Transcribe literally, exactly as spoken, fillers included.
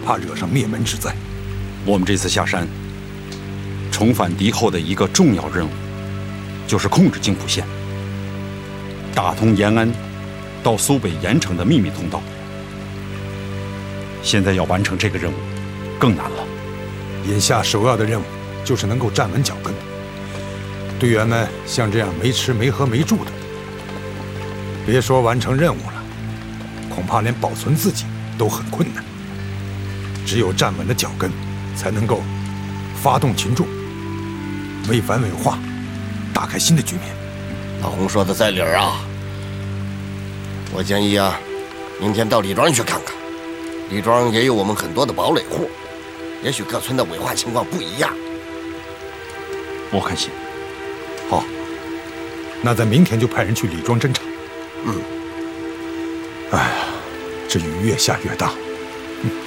怕惹上灭门之灾。 我们这次下山，重返敌后的一个重要任务，就是控制泾浦县，打通延安到苏北盐城的秘密通道。现在要完成这个任务，更难了。 眼下首要的任务就是能够站稳脚跟。队员们像这样没吃没喝没住的，别说完成任务了，恐怕连保存自己都很困难。只有站稳了脚跟，才能够发动群众，为反伪化打开新的局面。 老洪说的在理儿啊！我建议啊，明天到李庄去看看。李庄也有我们很多的堡垒户，也许各村的伪化情况不一样。 我看行。 好，那咱明天就派人去李庄侦查。 嗯。 哎呀，这雨越下越大。